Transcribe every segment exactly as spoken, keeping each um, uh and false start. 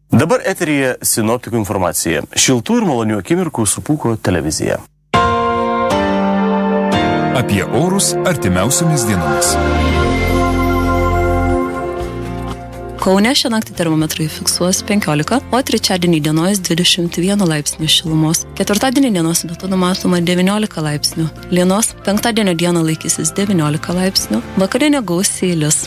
Dabar eteryje sinoptikų informacija. Šiltų ir malonių akimirkų su Pūko televizija. Apie orus artimiausiomis dienomis. Kaune šią naktį termometrai fiksuos penkiolika, o trečiadienį dienos dvidešimt vieną laipsnių šilumos. Ketvirtadienį dienos metu numatoma devyniolika laipsnių. Lienos penktadienio dieną laikysis devyniolika laipsnių, vakarinė gausiai lis.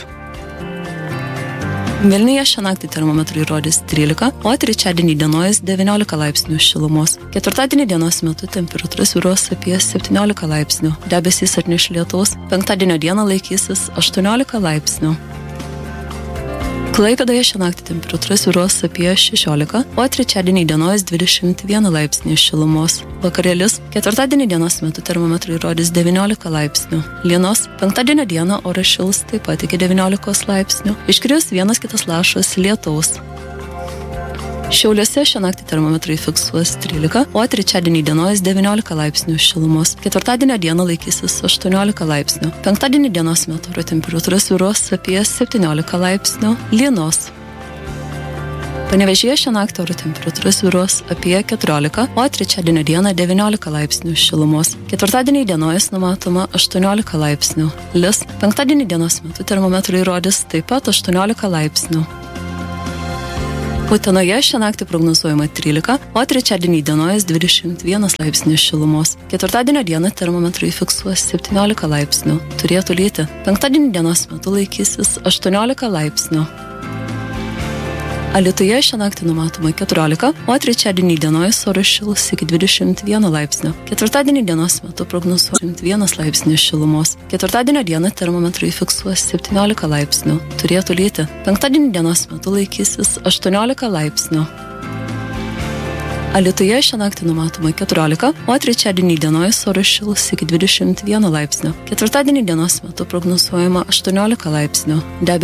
Vilniuje šią naktį termometrai rodys trylika, o trečiadienį dienos devyniolika laipsnių šilumos. Ketvirtadienį dienos metu temperatūra svyruos apie septyniolika laipsnių. Debesys atneš lietaus, penktadienio dieną laikysis aštuoniolika laipsnių. Klaipėdoje šią naktį temperatūra svyruos apie šešiolika, o trečiadienį dienos dvidešimt vieną laipsnių šilumos. Vakarėlis ketvirtadienį dienos metu termometrai rodys devyniolika laipsnių. Lienos penktadienio dieną oras šils taip pat iki devyniolikos laipsnių. Iškris vienas kitas lašas lietaus. Šiauliuose šią naktį termometrai fiksuos trylika, o trečiadienį dienos devyniolika laipsnių šilumos. Ketvirtadienio dieną laikysis aštuoniolika laipsnių. Penktadienį dienos metu oro temperatūra svyruos apie septyniolika laipsnių. Lienos. Panevėžyje šią naktį oro temperatūra svyruos apie keturiolika, o trečiadienio dieną devyniolika laipsnių šilumos. Ketvirtadienį dienos numatoma aštuoniolika laipsnių. Lis. Penktadienį dienos metu termometrai rodys taip pat aštuoniolika laipsnių. Utenoje šią naktį prognozuojama trylika, o trečiadienį dienos dvidešimt vienas laipsnių šilumos. Ketvirtadienio dieną termometrai fiksuos septyniolika laipsnių. Turėtų lyti. Penktadienį dienos metu laikysis aštuoniolika laipsnių. Alytuje šią naktį numatoma keturiolika, o trečiadienį dienos oras šils iki dvidešimt vieno laipsnio. Ketvirtadienį dienos metu prognozuojama vienas laipsnis šilumos. Ketvirtadienio dieną termometrai fiksuos septyniolika laipsnių. Turėtų lyti. Penktadienį dienos metu laikysis aštuoniolika laipsnių. Alytuje šią naktį numatoma keturiolika, o trečiadienį dienos oras šils iki dvidešimt vieno laipsnio. Ketvirtadienį dienos metu prognozuojama aštuoniolika laipsnių.